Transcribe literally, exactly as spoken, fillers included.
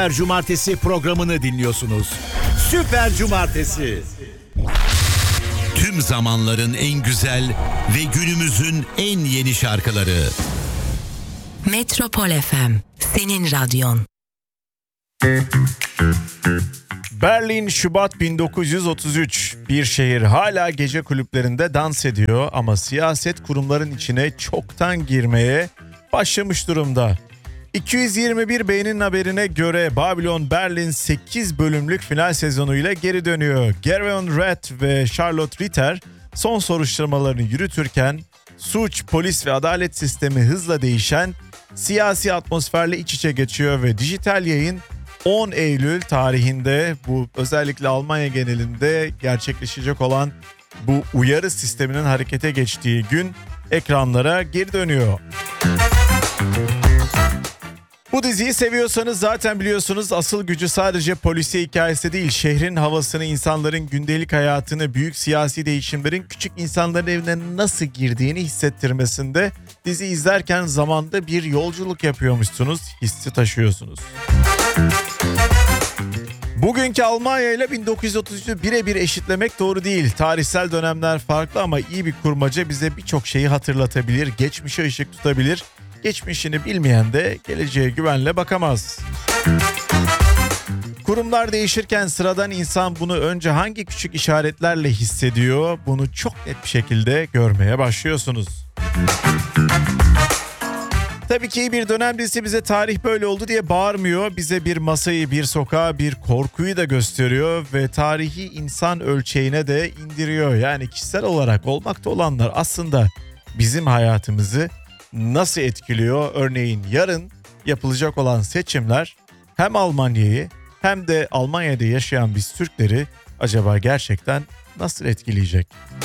Süper Cumartesi programını dinliyorsunuz. Süper Cumartesi. Tüm zamanların en güzel ve günümüzün en yeni şarkıları. Metropol F M, senin radyon. Berlin, Şubat bin dokuz yüz otuz üç. Bir şehir hala gece kulüplerinde dans ediyor ama siyaset kurumların içine çoktan girmeye başlamış durumda. iki yüz yirmi bir B'nin haberine göre Babylon Berlin sekiz bölümlük final sezonuyla geri dönüyor. Gervon Red ve Charlotte Ritter son soruşturmalarını yürütürken suç, polis ve adalet sistemi hızla değişen siyasi atmosferle iç içe geçiyor ve dijital yayın on Eylül tarihinde, bu özellikle Almanya genelinde gerçekleşecek olan bu uyarı sisteminin harekete geçtiği gün ekranlara geri dönüyor. Bu diziyi seviyorsanız zaten biliyorsunuz, asıl gücü sadece polisiye hikayesi değil, şehrin havasını, insanların gündelik hayatını, büyük siyasi değişimlerin küçük insanların evine nasıl girdiğini hissettirmesinde. Dizi izlerken zamanda bir yolculuk yapıyormuşsunuz, hissi taşıyorsunuz. Bugünkü Almanya ile bin dokuz yüz otuz üçü birebir eşitlemek doğru değil. Tarihsel dönemler farklı ama iyi bir kurmaca bize birçok şeyi hatırlatabilir, geçmişe ışık tutabilir. Geçmişini bilmeyen de geleceğe güvenle bakamaz. Kurumlar değişirken sıradan insan bunu önce hangi küçük işaretlerle hissediyor? Bunu çok net bir şekilde görmeye başlıyorsunuz. Tabii ki iyi bir dönem dizisi bize tarih böyle oldu diye bağırmıyor. Bize bir masayı, bir sokağı, bir korkuyu da gösteriyor ve tarihi insan ölçeğine de indiriyor. Yani kişisel olarak olmakta olanlar aslında bizim hayatımızı nasıl etkiliyor? Örneğin yarın yapılacak olan seçimler hem Almanya'yı hem de Almanya'da yaşayan biz Türkleri acaba gerçekten nasıl etkileyecek?